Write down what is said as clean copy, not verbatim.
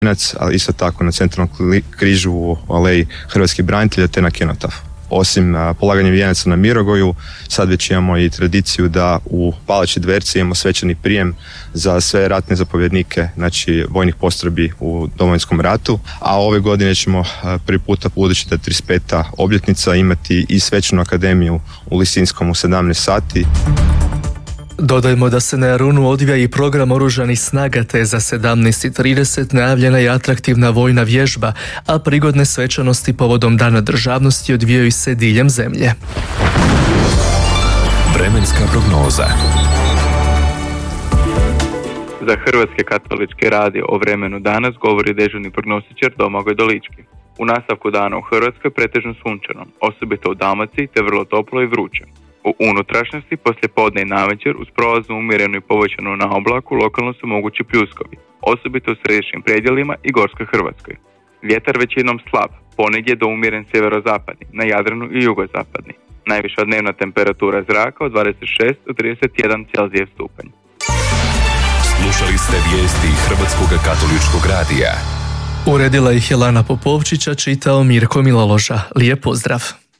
ali isto tako na centralnom križu u aleji Hrvatskih branitelja te na Kenotafu. Osim polaganja vijenaca na Mirogoju, sad već imamo i tradiciju da u Palači Dverci imamo svečani prijem za sve ratne zapovjednike, znači vojnih postrojbi u Domovinskom ratu, a ove godine ćemo prvi puta, budući da je 35. obljetnica, imati i svečanu akademiju u Lisinskom u 17 sati. Dodajmo da se na Jarunu odvija i program oružanih snaga, te za 17:30 najavljena je atraktivna vojna vježba, a prigodne svečanosti povodom Dana državnosti odvijaju se diljem zemlje. Vremenska prognoza. Za Hrvatske katoličke radio o vremenu danas govori dežurni prognostičar Domagoj Dolički. U nastavku dana u Hrvatskoj pretežno sunčano, osobito u Dalmaciji, te vrlo toplo i vruće. U unutrašnjosti, poslije podne i navečer, uz prolaznu umjerenu i povećanu na oblaku, lokalno su mogući pljuskovi, osobito u središnjim predjelima i Gorskoj Hrvatskoj. Vjetar većinom slab, ponegdje do umjeren sjeverozapadni, na Jadranu i jugozapadni. Najviša dnevna temperatura zraka od 26 do 31 Celzijev stupanj. Slušali ste vijesti Hrvatskog katoličkog radija. Uredila ih je Lana Popovčića, čitao Mirko Miloloža. Lijep pozdrav!